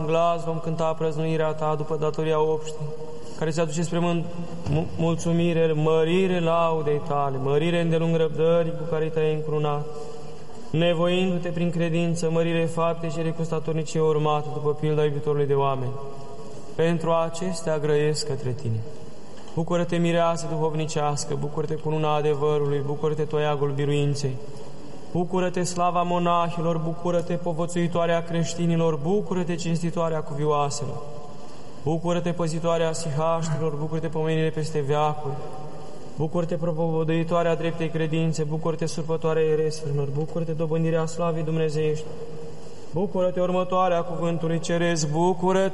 glas vom cânta prăznuirea Ta după datoria obștii, care se aduce spre mulțumire, mărire laudei Tale, mărire îndelung răbdării cu care Te-ai încrunat, nevoindu-Te prin credință, mărire fapte cele cu statornicie urmată după pilda iubitorului de oameni. Pentru acestea grăiesc către Tine. Bucură-te, mireasă duhovnicească, bucură-te cu luna adevărului, bucură-te, toiagul biruinței, bucură-te, slava monahilor, bucură-te, povățuitoarea creștinilor, bucură-te, cinstitoarea cuvioaselor, bucură-te, păzitoarea sihaștilor, bucură-te, pomenire peste veacuri, bucură-te, propovăduitoarea dreptei credințe, bucură-te, surpătoarea ereselor, bucură-te, dobândirea slavei dumnezeiești, bucură-te, următoarea cuvântului ceresc, bucură-te,